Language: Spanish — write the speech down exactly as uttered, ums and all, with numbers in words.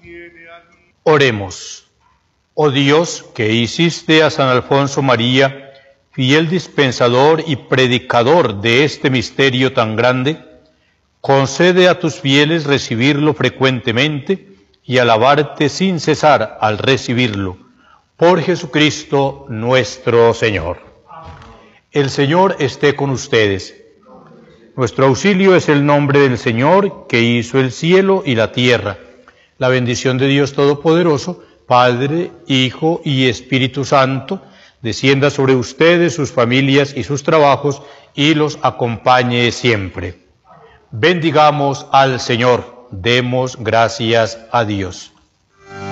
Oremos. Oh Dios, que hiciste a San Alfonso María, fiel dispensador y predicador de este misterio tan grande, concede a tus fieles recibirlo frecuentemente y alabarte sin cesar al recibirlo. Por Jesucristo nuestro Señor. El Señor esté con ustedes. Nuestro auxilio es el nombre del Señor, que hizo el cielo y la tierra. La bendición de Dios Todopoderoso, Padre, Hijo y Espíritu Santo, descienda sobre ustedes, sus familias y sus trabajos, y los acompañe siempre. Bendigamos al Señor, demos gracias a Dios.